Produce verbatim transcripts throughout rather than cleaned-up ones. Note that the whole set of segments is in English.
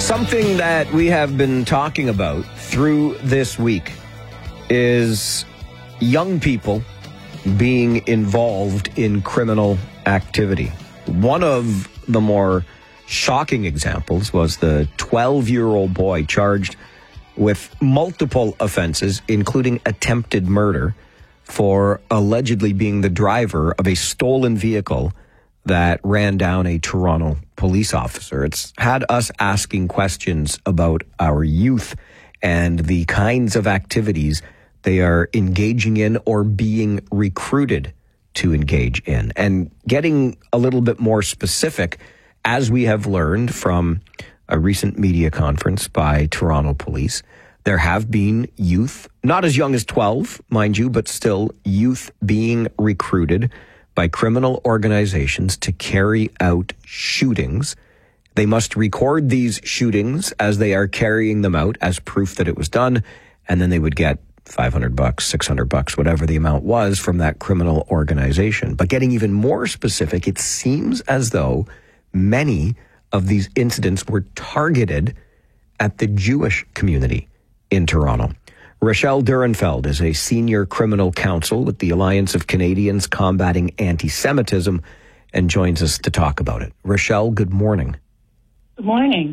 Something that we have been talking about through this week is young people being involved in criminal activity. One of the more shocking examples was the twelve-year-old boy charged with multiple offenses, including attempted murder, for allegedly being the driver of a stolen vehicle that ran down a Toronto police officer. It's had us asking questions about our youth and the kinds of activities they are engaging in or being recruited to engage in. And getting a little bit more specific, as we have learned from a recent media conference by Toronto Police, there have been youth, not as young as twelve, mind you, but still youth being recruited by criminal organizations to carry out shootings. They must record these shootings as they are carrying them out as proof that it was done, and then they would get five hundred bucks, six hundred bucks, whatever the amount was from that criminal organization. But getting even more specific, it seems as though many of these incidents were targeted at the Jewish community in Toronto. Rachelle Durenfeld is a senior criminal counsel with the Alliance of Canadians Combating Anti-Semitism and joins us to talk about it. Rachelle, good morning. Good morning.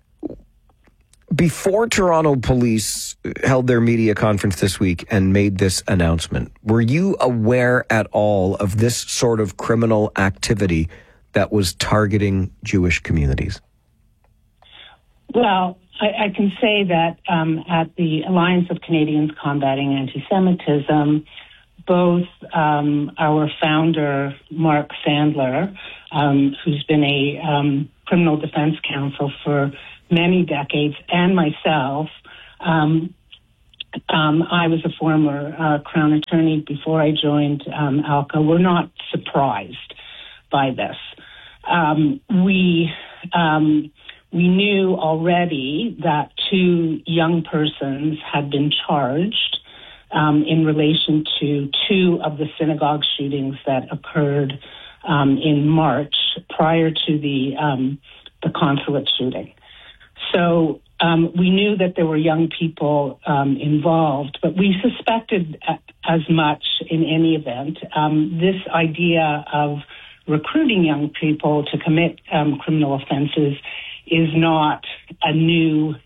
Before Toronto Police held their media conference this week and made this announcement, were you aware at all of this sort of criminal activity that was targeting Jewish communities? Well, I, I can say that um, at the Alliance of Canadians Combating Anti-Semitism, both um, our founder, Mark Sandler, um, who's been a um, criminal defense counsel for many decades, and myself, um, um, I was a former uh, Crown attorney before I joined um, ALCA, we're not surprised by this. Um, we... Um, We knew already that two young persons had been charged um, in relation to two of the synagogue shootings that occurred um, in March prior to the um, the consulate shooting. So um, we knew that there were young people um, involved, but we suspected as much in any event. Um, this idea of recruiting young people to commit um, criminal offenses is not a new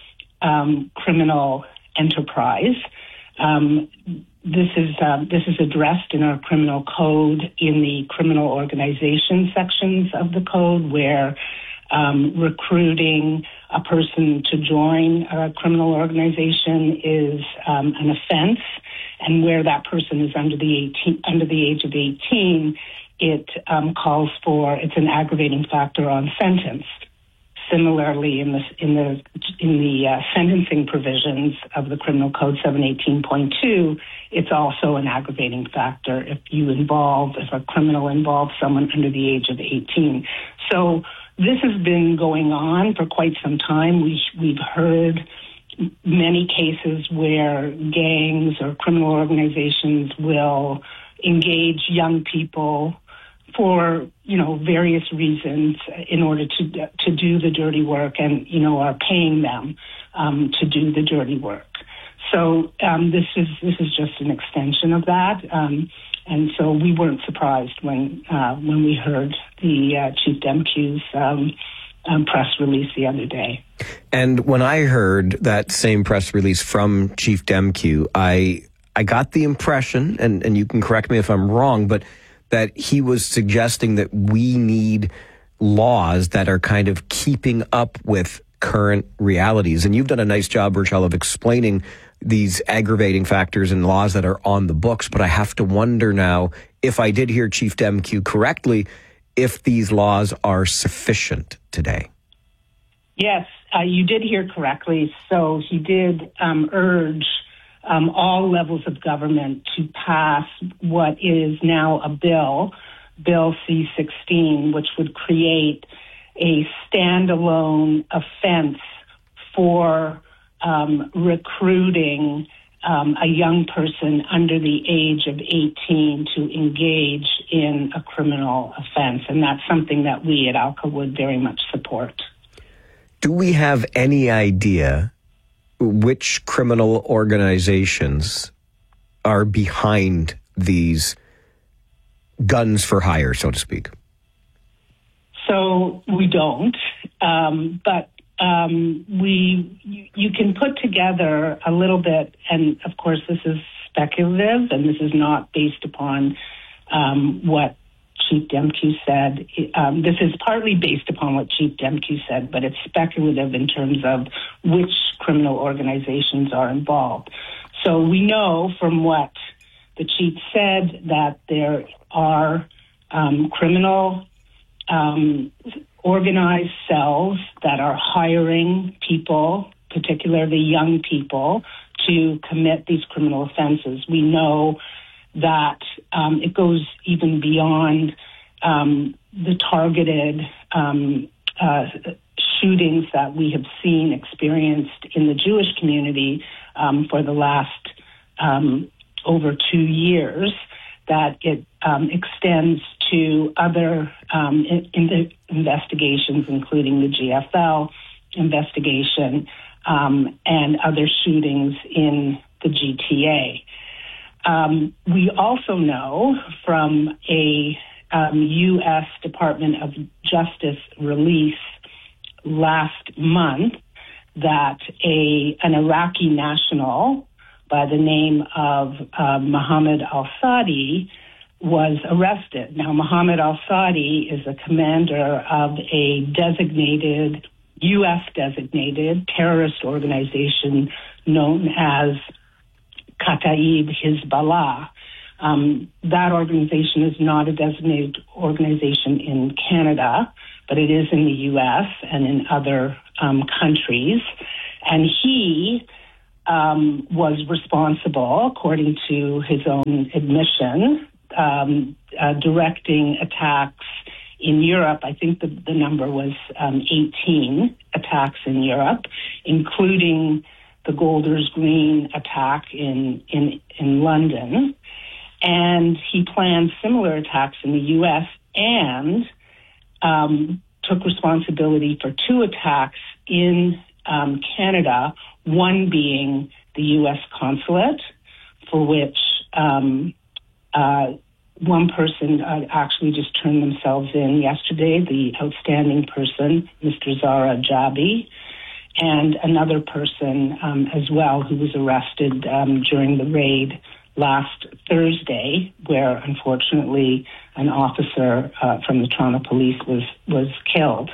um, criminal enterprise. Um, this is uh, this is addressed in our criminal code in the criminal organization sections of the code, where um, recruiting a person to join a criminal organization is um, an offense, and where that person is under the eighteen, under the age of eighteen, it um, calls for it's an aggravating factor on sentence. Similarly, in the in the in the uh, sentencing provisions of the Criminal Code seven eighteen point two, it's also an aggravating factor if you involve if a criminal involves someone under the age of eighteen. So this has been going on for quite some time. We we've heard many cases where gangs or criminal organizations will engage young people for, you know, various reasons in order to to do the dirty work, and, you know, are paying them um, to do the dirty work. So um, this is this is just an extension of that, um, and so we weren't surprised when uh, when we heard the uh, Chief Demkiw's um, um, press release the other day. And when I heard that same press release from Chief Demkiw, I I got the impression, and, and you can correct me if I'm wrong, but that he was suggesting that we need laws that are kind of keeping up with current realities. And you've done a nice job, Rachelle, of explaining these aggravating factors and laws that are on the books. But I have to wonder now, if I did hear Chief Demkiw correctly, if these laws are sufficient today. Yes, uh, you did hear correctly. So he did um, urge Um, all levels of government to pass what is now a bill, Bill C sixteen, which would create a standalone offense for um, recruiting um, a young person under the age of eighteen to engage in a criminal offense. And that's something that we at ALCA would very much support. do we have any idea which criminal organizations are behind these guns for hire, so to speak? So we don't, um, but um, we you, you can put together a little bit, and of course this is speculative, and this is not based upon um, what Chief Demkiw said. Um, this is partly based upon what Chief Demkiw said, but it's speculative in terms of which criminal organizations are involved. So we know from what the chief said that there are um, criminal um, organized cells that are hiring people, particularly young people, to commit these criminal offenses. We know that um, it goes even beyond um, the targeted um, uh, shootings that we have seen experienced in the Jewish community um, for the last um, over two years, that it um, extends to other um, in, in the investigations, including the G F L investigation um, and other shootings in the G T A. Um, we also know from a um, U S Department of Justice release last month that a an Iraqi national by the name of uh, Mohammed al-Sadi was arrested. Now, Mohammed al-Sadi is a commander of a designated, U S designated terrorist organization known as Kataib Hezbollah. Um, that organization is not a designated organization in Canada, but it is in the U S and in other um, countries. And he um, was responsible, according to his own admission, um, uh, directing attacks in Europe. I think the, the number was um, eighteen attacks in Europe, including the Golders Green attack in, in, in London. And he planned similar attacks in the U S and um, took responsibility for two attacks in um, Canada, one being the U S consulate, for which um, uh, one person uh, actually just turned themselves in yesterday, the outstanding person, Mister Zara Jabi, and another person um, as well who was arrested um, during the raid last Thursday, where unfortunately an officer uh, from the Toronto Police was was killed.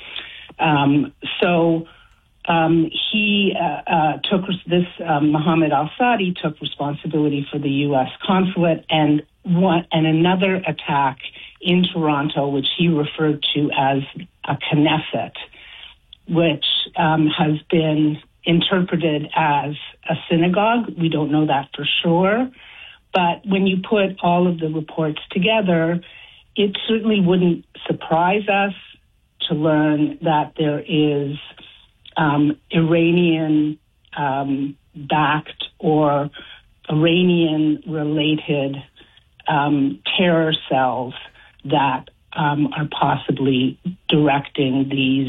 Um, so um, he uh, uh, took this um, Mohammed al-Sadi took responsibility for the U S consulate and one and another attack in Toronto, which he referred to as a Knesset, which um, has been interpreted as a synagogue. We don't know that for sure. But when you put all of the reports together, it certainly wouldn't surprise us to learn that there is um, Iranian um, backed or Iranian related um, terror cells that um, are possibly directing these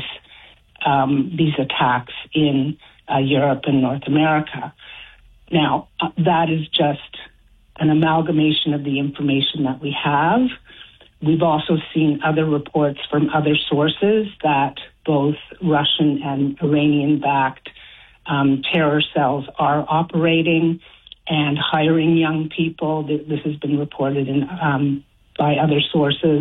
um, these attacks in uh, Europe and North America. Now, uh, that is just an amalgamation of the information that we have. We've also seen other reports from other sources that both Russian and Iranian-backed um, terror cells are operating and hiring young people. This has been reported in, um, by other sources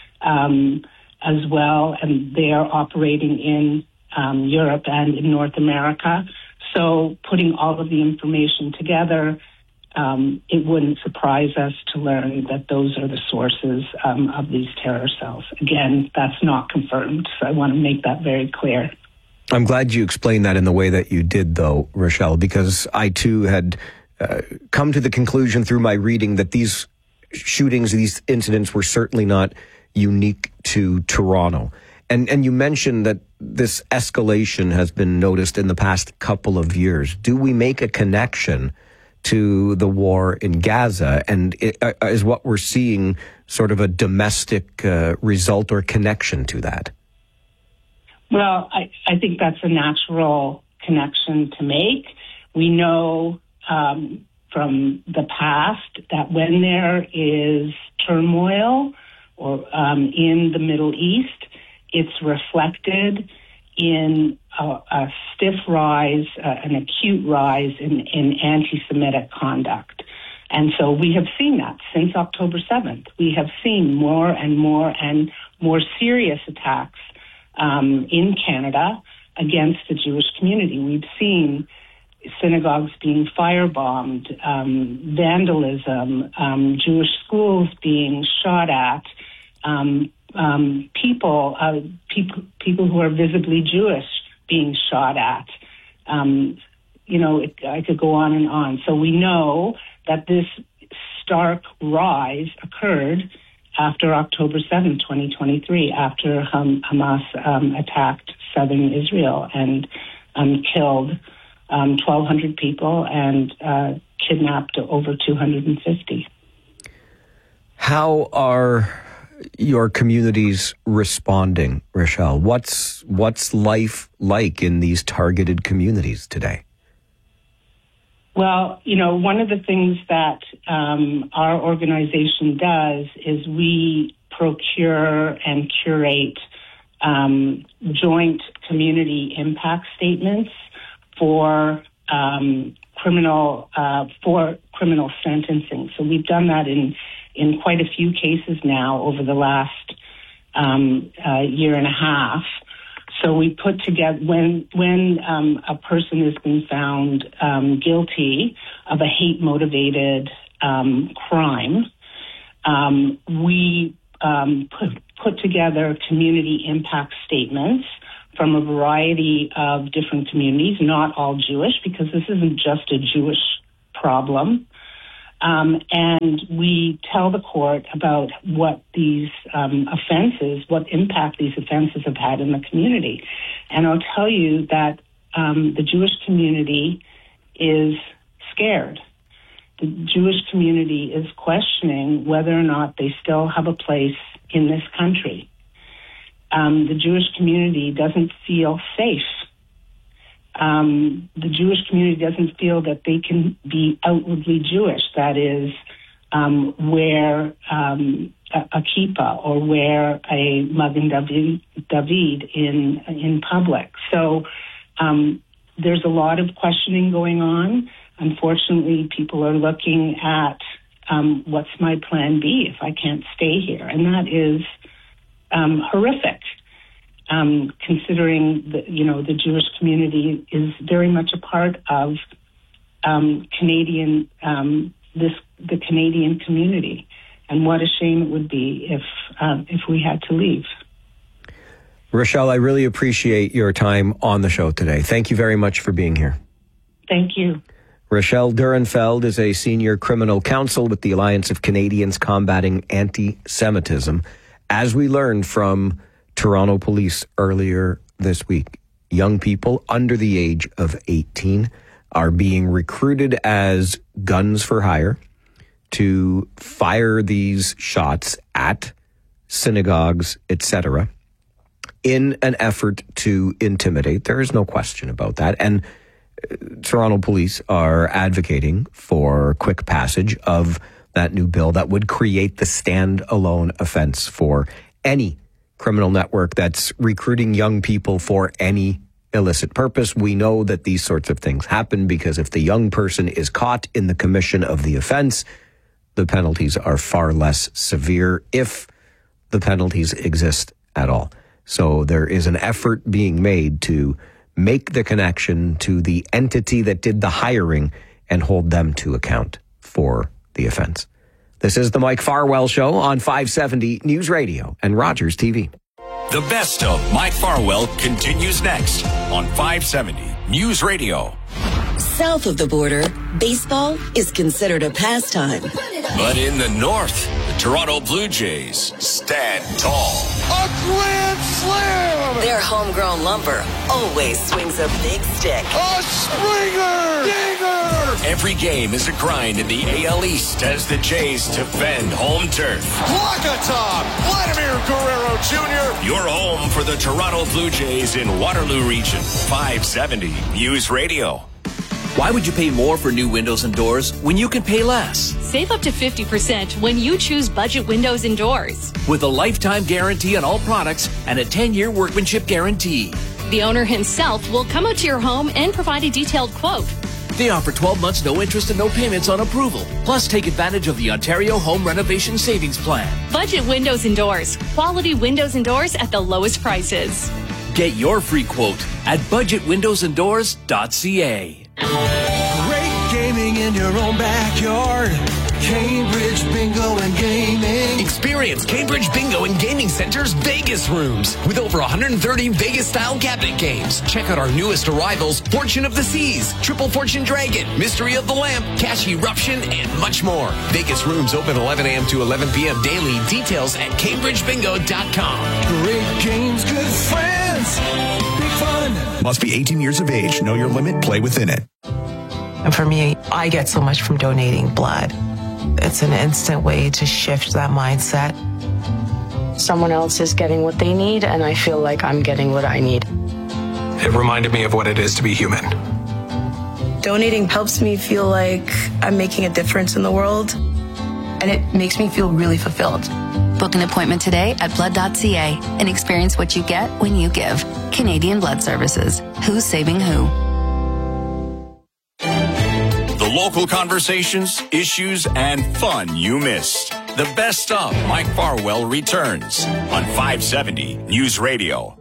um, as well, and they are operating in um, Europe and in North America. So putting all of the information together, Um, it wouldn't surprise us to learn that those are the sources um, of these terror cells. Again, that's not confirmed, so I want to make that very clear. I'm glad you explained that in the way that you did, though, Rochelle, because I, too, had uh, come to the conclusion through my reading that these shootings, these incidents were certainly not unique to Toronto. And, and you mentioned that this escalation has been noticed in the past couple of years. Do we make a connection to the war in Gaza, and it, uh, is what we're seeing sort of a domestic uh, result or connection to that? Well, I, I think that's a natural connection to make. We know um, from the past that when there is turmoil or um, in the Middle East, it's reflected in a, a stiff rise, uh, an acute rise in, in anti-Semitic conduct. And so we have seen that since October seventh. We have seen more and more and more serious attacks um, in Canada against the Jewish community. We've seen synagogues being firebombed, um, vandalism, um, Jewish schools being shot at, um, um, people, uh, people, people who are visibly Jewish being shot at. Um, you know, it, I could go on and on. So we know that this stark rise occurred after October seventh, twenty twenty-three, after um, Hamas um, attacked southern Israel and um, killed um, twelve hundred people and uh, kidnapped over two hundred fifty. How are your communities responding, Rochelle? What's what's life like in these targeted communities today? Well, you know, one of the things that um, our organization does is we procure and curate um, joint community impact statements for um, criminal uh, for criminal sentencing. So we've done that in in quite a few cases now over the last um, uh, year and a half. So we put together, when when um, a person has been found um, guilty of a hate-motivated um, crime, um, we um, put, put together community impact statements from a variety of different communities, not all Jewish, because this isn't just a Jewish problem. Um, and we tell the court about what these um, offenses, what impact these offenses have had in the community. And I'll tell you that um, the Jewish community is scared. The Jewish community is questioning whether or not they still have a place in this country. Um, the Jewish community doesn't feel safe. Um, the Jewish community doesn't feel that they can be outwardly Jewish. That is, um, wear um, a, a kippah or wear a Magen David, David in in public. So um, there's a lot of questioning going on. Unfortunately, people are looking at um, what's my plan B if I can't stay here, and that is um, horrific. Um, considering that, you know, the Jewish community is very much a part of um, Canadian, um, this the Canadian community, and what a shame it would be if um, if we had to leave. Rochelle, I really appreciate your time on the show today. Thank you very much for being here. Thank you. Rochelle Durenfeld is a senior criminal counsel with the Alliance of Canadians Combating Anti-Semitism. As we learned from Toronto police earlier this week, young people under the age of eighteen are being recruited as guns for hire to fire these shots at synagogues, et cetera, in an effort to intimidate. There is no question about that. And uh, Toronto police are advocating for quick passage of that new bill that would create the stand-alone offense for any criminal network that's recruiting young people for any illicit purpose. We know that these sorts of things happen because if the young person is caught in the commission of the offense, the penalties are far less severe, if the penalties exist at all. So there is an effort being made to make the connection to the entity that did the hiring and hold them to account for the offense. This is the Mike Farwell Show on five seventy News Radio and Rogers T V. The best of Mike Farwell continues next on five seventy News Radio. South of the border, baseball is considered a pastime. But in the north, the Toronto Blue Jays stand tall. A grand slam! Their homegrown lumber always swings a big stick. A Springer! Dinger! Every game is a grind in the A L East as the Jays defend home turf. Walk-a-top! Vladimir Guerrero Junior Your home for the Toronto Blue Jays in Waterloo Region. five seventy News Radio. Why would you pay more for new windows and doors when you can pay less? Save up to fifty percent when you choose Budget Windows and Doors. With a lifetime guarantee on all products and a ten-year workmanship guarantee. The owner himself will come out to your home and provide a detailed quote. They offer twelve months no interest and no payments on approval. Plus, take advantage of the Ontario Home Renovation Savings Plan. Budget Windows and Doors. Quality windows and doors at the lowest prices. Get your free quote at budget windows and doors dot c a. Great gaming in your own backyard. Cambridge Bingo and Gaming. Experience Cambridge Bingo and Gaming Center's Vegas rooms with over one hundred thirty Vegas-style cabinet games. Check out our newest arrivals, Fortune of the Seas, Triple Fortune Dragon, Mystery of the Lamp, Cash Eruption, and much more. Vegas rooms open eleven a.m. to eleven p.m. daily. Details at cambridge bingo dot com. Great games, good friends, big fun. Must be eighteen years of age. Know your limit. Play within it. And for me, I get so much from donating blood. It's an instant way to shift that mindset. Someone else is getting what they need, and I feel like I'm getting what I need. It reminded me of what it is to be human. Donating helps me feel like I'm making a difference in the world, and it makes me feel really fulfilled. Book an appointment today at blood dot c a and experience what you get when you give. Canadian Blood Services. Who's saving who? The local conversations, issues, and fun you missed. The best of Mike Farwell returns on five seventy News Radio.